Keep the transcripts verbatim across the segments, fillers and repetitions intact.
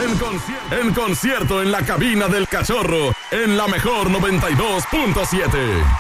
En, conci- en concierto en la cabina del Cachorro, en la mejor noventa y dos punto siete.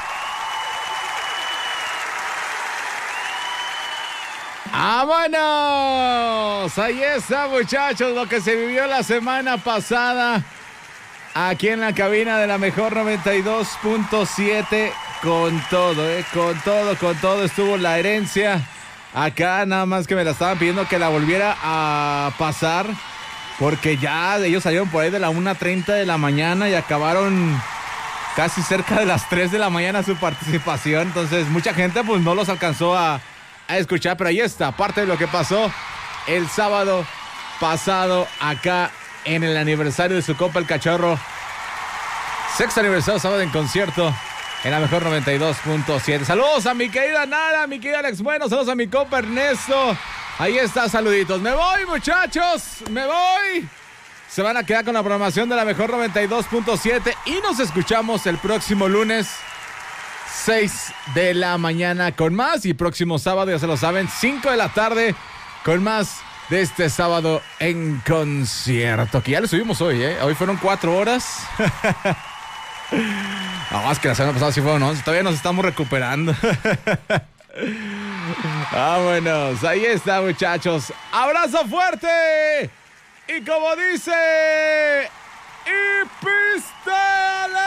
¡Vámonos! Ahí está, muchachos, lo que se vivió la semana pasada aquí en la cabina de la mejor noventa y dos punto siete. Con todo, eh, con todo, con todo estuvo la herencia. Acá nada más que me la estaban pidiendo que la volviera a pasar, porque ya ellos salieron por ahí de la una treinta de la mañana y acabaron casi cerca de las tres de la mañana su participación. Entonces mucha gente pues no los alcanzó a, a escuchar, pero ahí está, parte de lo que pasó el sábado pasado acá en el aniversario de su compa el Cachorro. Sexto aniversario, sábado en concierto en la mejor noventa y dos punto siete. Saludos a mi querida Nara, mi querida Alex Bueno, saludos a mi compa Ernesto. Ahí está, saluditos. Me voy, muchachos, me voy. Se van a quedar con la programación de la mejor noventa y dos punto siete y nos escuchamos el próximo lunes, seis de la mañana con más, y próximo sábado, ya se lo saben, cinco de la tarde con más de este sábado en concierto, que ya lo subimos hoy, ¿eh? Hoy fueron cuatro horas. No, más que la semana pasada sí fueron once. Todavía nos estamos recuperando. Vámonos, ahí está, muchachos. Abrazo fuerte. Y como dice, ¡y pístale!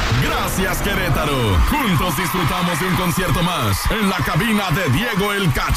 Gracias, Querétaro. Juntos disfrutamos de un concierto más en la cabina de Diego el Cacho.